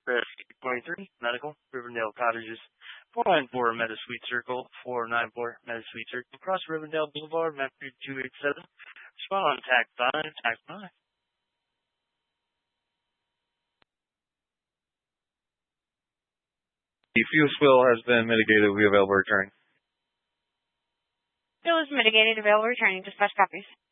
Rescue 23, Medical, Riverdale Cottages, 494 Meta Suite Circle, 494 Meta Suite Circle, across Riverdale Boulevard, map 287. Respond on TAC 5, TAC 5. The fuel spill has been mitigated. We available returning. Spill is mitigated. Available returning. Dispatch copies.